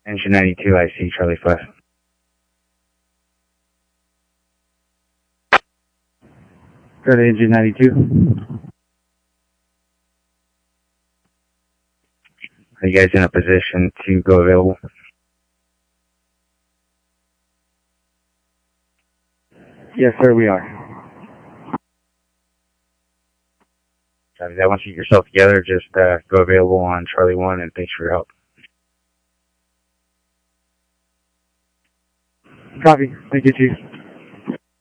Engine 92, I see Charlie 5. Go to engine 92. Are you guys in a position to go available? Yes, sir, we are. Copy that. Once you get yourself together, just go available on Charlie 1, and thanks for your help. Copy. Thank you, Chief.